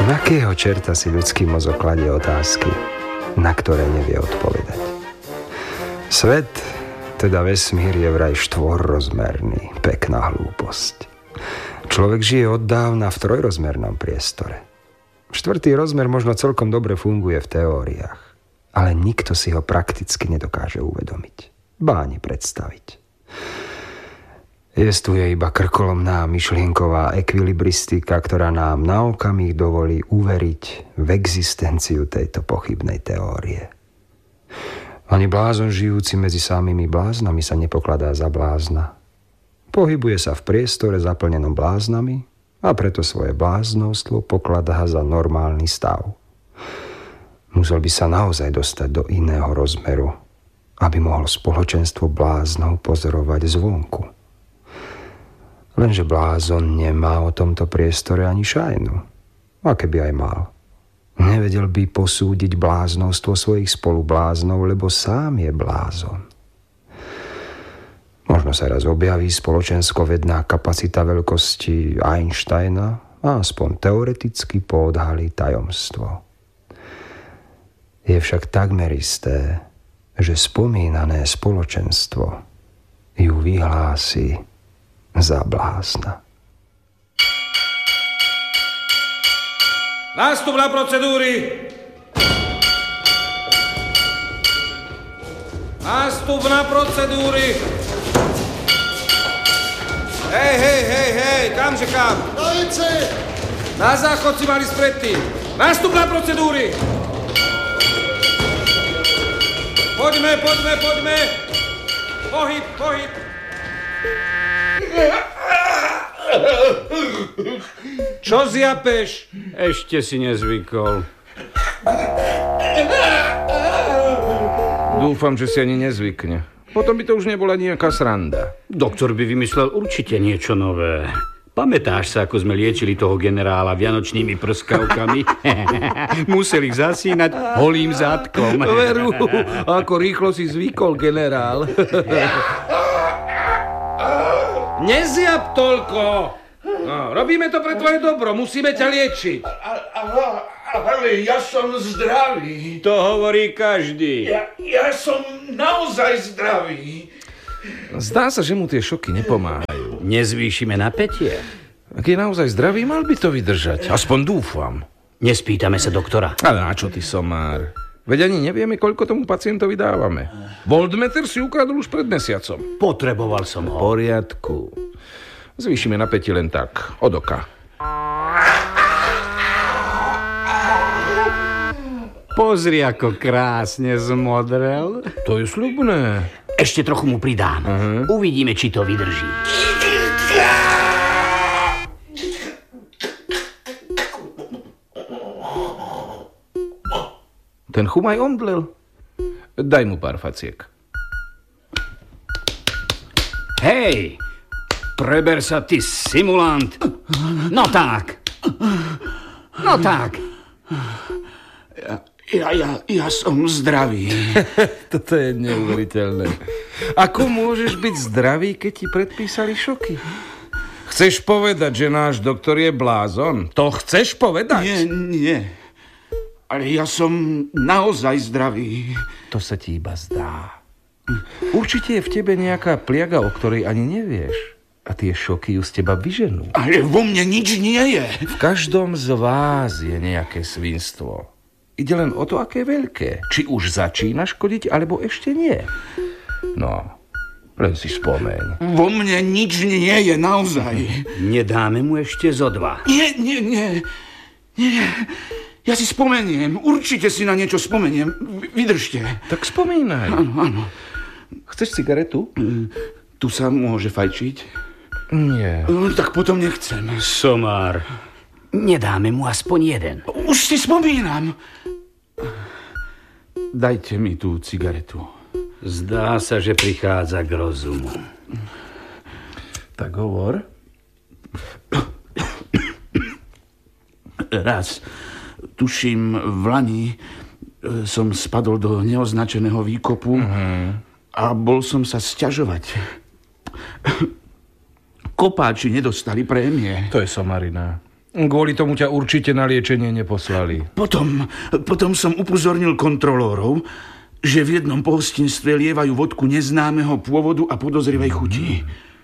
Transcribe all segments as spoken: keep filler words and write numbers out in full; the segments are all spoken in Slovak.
Akého čerta si ľudský mozog kladie otázky, na ktoré nevie odpovedať? Svet, teda vesmír, je vraj štvorrozmerný. Pekná hlúposť. Človek žije od dávna v trojrozmernom priestore. Štvrtý rozmer možno celkom dobre funguje v teóriách, ale nikto si ho prakticky nedokáže uvedomiť, ba ani predstaviť. Jestuje iba krkolomná myšlienková ekvilibristika, ktorá nám na okamih dovolí uveriť v existenciu tejto pochybnej teórie. Ani blázon žijúci medzi samými bláznami sa nepokladá za blázna. Pohybuje sa v priestore zaplnenom bláznami a preto svoje bláznovstvo pokladá za normálny stav. Musel by sa naozaj dostať do iného rozmeru, aby mohol spoločenstvo bláznov pozorovať zvonku. Lenže blázon nemá o tomto priestore ani šajnu. A keby aj mal, nevedel by posúdiť bláznovstvo svojich spolubláznov, lebo sám je blázon. Možno sa raz objaví spoločenskovedná kapacita veľkosti Einsteina a aspoň teoreticky poodhalí tajomstvo. Je však takmer isté, že spomínané spoločenstvo ju vyhlási za blázna. Nástup na procedúry! Nástup na procedúry! Hej, hej, hej, hej, kamže kam? Na vé cé! Na záchod si mali spredtým. Nástup na procedúry! Poďme, poďme, poďme! Pohyb, pohyb! Čo zjapeš? Ešte si nezvykol. Dúfam, že si ani nezvykne. Potom by to už nebola nejaká sranda. Doktor by vymyslel určite niečo nové. Pamätáš sa, ako sme liečili toho generála vianočnými prskavkami? Museli ich zasínať holým zadkom. Veru, ako rýchlo si zvykol, generál. Nezjab toľko! No, robíme to pre tvoje dobro, musíme ťa liečiť. Ale ja som zdravý. To hovorí každý. Ja, ja som naozaj zdravý. Zdá sa, že mu tie šoky nepomáhajú. Nezvýšime napätie. Ak je naozaj zdravý, mal by to vydržať. Aspoň dúfam. Nespýtame sa doktora. Ale na čo ty, somár? Veď ani nevieme, koľko tomu pacientovi dávame. Voltmeter si ukradol už pred mesiacom. Potreboval som ho. V poriadku. Zvýšime napätie len tak, od oka. Pozri, ako krásne zmodrel. To je sľubné. Ešte trochu mu pridám. Uh-huh. Uvidíme, či to vydrží. Ten chum aj omdlel. Daj mu pár faciek. Hej! Preber sa, ty simulant! No tak! No tak! Ja, ja, ja, ja som zdravý. Toto je neuveriteľné. Ako môžeš byť zdravý, keď ti predpísali šoky? Chceš povedať, že náš doktor je blázon? To chceš povedať? Nie, nie. Ale ja som naozaj zdravý. To sa ti iba zdá. Určite je v tebe nejaká pliaga, o ktorej ani nevieš. A tie šoky ju z teba vyženú. Ale vo mne nič nie je. V každom z vás je nejaké svinstvo. Ide len o to, aké veľké. Či už začína škodiť, alebo ešte nie. No, len si spomeň. Vo mne nič nie je, naozaj. Nedáme mu ešte zo dva. Nie, nie, nie. Nie. Ja si spomeniem. Určite si na niečo spomeniem. Vydržte. Tak spomínaj. Áno, áno. Chceš cigaretu? Mm, tu sa môže fajčiť? Nie. No, tak potom nechcem. Somár, nedáme mu aspoň jeden. Už si spomínam. Dajte mi tú cigaretu. Zdá sa, že prichádza k rozumu. Tak hovor. Raz, tuším, v Lani som spadol do neoznačeného výkopu uh-huh. a bol som sa sťažovať. Kopáči nedostali prémie. To je somarina. Kvôli tomu ťa určite na liečenie neposlali. Potom, potom som upozornil kontrolórov, že v jednom pohostinstve lievajú vodku neznámeho pôvodu a podozrivej chuti.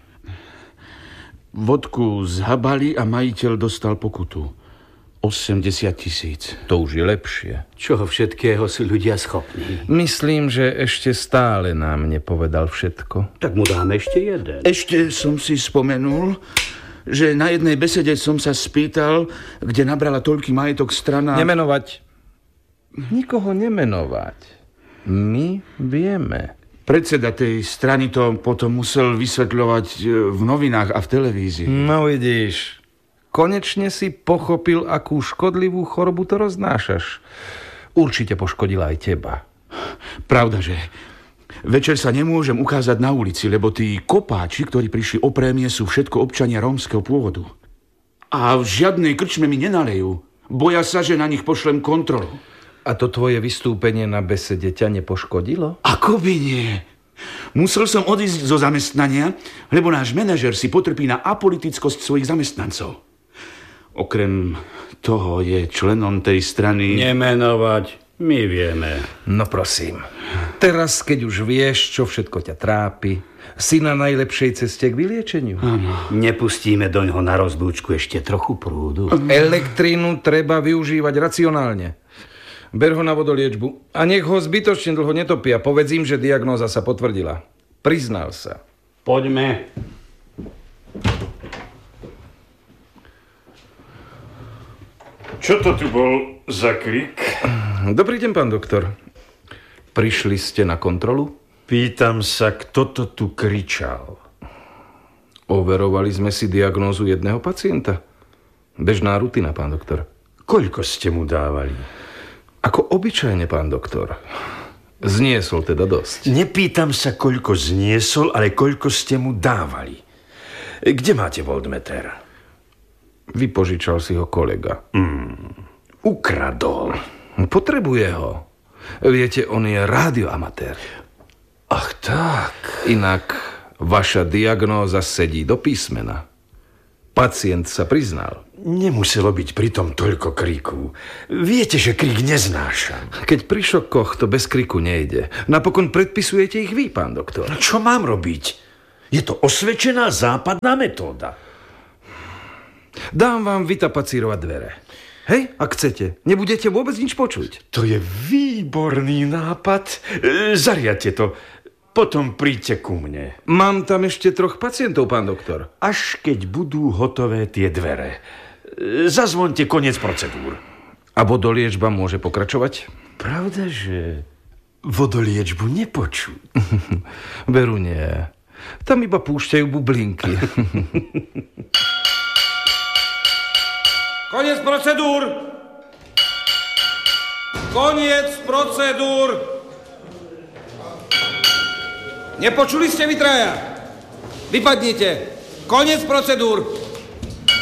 Vodku zhabali a majiteľ dostal pokutu. osemdesiat tisíc. To už je lepšie. Čoho všetkého sú ľudia schopní? Myslím, že ešte stále nám nepovedal všetko. Tak mu dáme ešte jeden. Ešte som si spomenul, že na jednej besede som sa spýtal, kde nabrala toľký majetok strana... Nemenovať. Nikoho nemenovať. My vieme. Predseda tej strany to potom musel vysvetľovať v novinách a v televízii. No vidíš, konečne si pochopil, akú škodlivú chorobu to roznášaš. Určite poškodila aj teba. Pravda, že večer sa nemôžem ukázať na ulici, lebo tí kopáči, ktorí prišli o prémie, sú všetko občania rómskeho pôvodu. A v žiadnej krčme mi nenalejú. Boja sa, že na nich pošlem kontrolu. A to tvoje vystúpenie na besede ťa nepoškodilo? Ako by nie? Musel som odísť zo zamestnania, lebo náš manažer si potrpí na apolitickosť svojich zamestnancov. Okrem toho je členom tej strany... Nemenovať. My vieme. No prosím. Teraz, keď už vieš, čo všetko ťa trápi, si na najlepšej ceste k vyliečeniu. Áno. Nepustíme doňho na rozlúčku ešte trochu prúdu. Elektrínu treba využívať racionálne. Ber ho na vodoliečbu a nech ho zbytočne dlho netopia. Povedz im, že diagnóza sa potvrdila. Priznal sa. Poďme. Čo to tu bol za krik? Dobrý deň, pán doktor. Prišli ste na kontrolu? Pýtam sa, kto to tu kričal. Overovali sme si diagnózu jedného pacienta. Bežná rutina, pán doktor. Koľko ste mu dávali? Ako obyčajne, pán doktor. Zniesol teda dosť. Nepýtam sa, koľko zniesol, ale koľko ste mu dávali. Kde máte voltmeter? Vypožičal si ho kolega. Mm, ukradol. Potrebuje ho. Viete, on je rádioamatér. Ach tak. Inak vaša diagnóza sedí do písmena. Pacient sa priznal. Nemuselo byť pritom toľko kriku. Viete, že krik neznášam. Keď pri šokoch to bez kriku nejde. Napokon predpisujete ich vy, pán doktor. No čo mám robiť? Je to osvedčená západná metóda. Dám vám vytapacírovať dvere. Hej, ak chcete. Nebudete vôbec nič počuť. To je výborný nápad. E, zariadte to. Potom príďte ku mne. Mám tam ešte troch pacientov, pán doktor. Až keď budú hotové tie dvere. E, zazvoňte koniec procedúr. A vodoliečba môže pokračovať? Pravda, že vodoliečbu nepočuť. Veru nie. Tam iba púšťajú bublinky. Koniec procedúr! Koniec procedúr! Nepočuli ste vy traja? Vypadnite! Koniec procedúr!